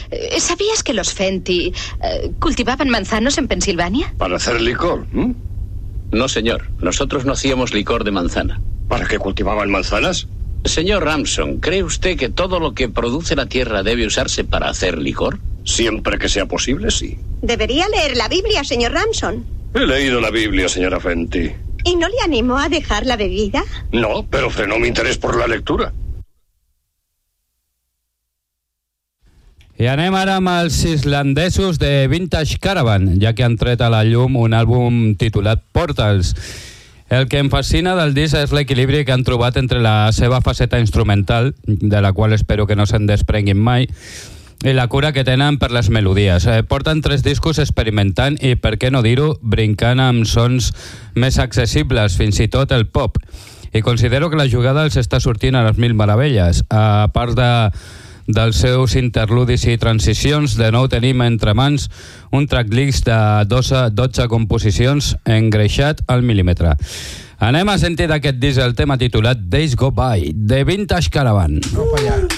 ¿Sabías que los Fenty cultivaban manzanos en Pensilvania? ¿Para hacer licor? No, señor. Nosotros no hacíamos licor de manzana. ¿Para qué cultivaban manzanas? Señor Ramson, ¿cree usted que todo lo que produce la tierra debe usarse para hacer licor? Siempre que sea posible, sí. Debería leer la Biblia, señor Ramson. He leído la Biblia, señora Fenty. ¿Y no le animó a dejar la bebida? No, pero frenó mi interés por la lectura. I anem ara amb els islandesos de Vintage Caravan, ja que han tret a la llum un àlbum titulat Portals. El que em fascina del disc és l'equilibri que han trobat entre la seva faceta instrumental, de la qual espero que no se'n desprenguin mai, i la cura que tenen per les melodies. Porten 3 discos experimentant i, per què no dir-ho, brincant amb sons més accessibles, fins i tot el pop. I considero que la jugada els està sortint a les mil meravelles. A part dels seus interludis i transicions, de nou tenim entre mans un tracklist de 12 composicions engreixat al mil·límetre. Anem a sentir d'aquest disc el tema titulat Days Go By, de Vintage Caravan. Opa, ja.